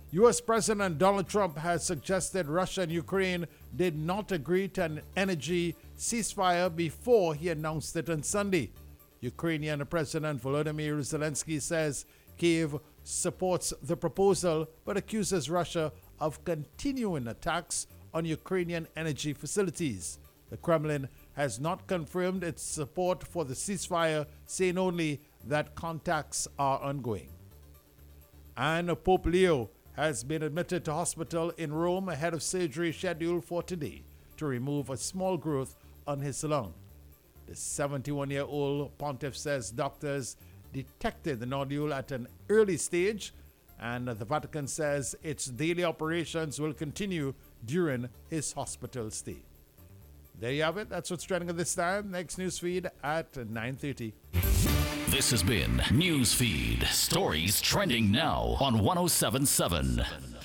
U.S. President Donald Trump has suggested Russia and Ukraine did not agree to an energy ceasefire before he announced it on Sunday. Ukrainian President Volodymyr Zelensky says Kyiv supports the proposal but accuses Russia of continuing attacks on Ukrainian energy facilities. The Kremlin has not confirmed its support for the ceasefire, saying only that contacts are ongoing. And Pope Leo has been admitted to hospital in Rome ahead of surgery scheduled for today to remove a small growth on his lung. The 71-year-old pontiff says doctors detected the nodule at an early stage, and the Vatican says its daily operations will continue during his hospital stay. There you have it. That's what's trending at this time. Next news feed at 9:30. This has been Newsfeed, stories trending now on 107.7.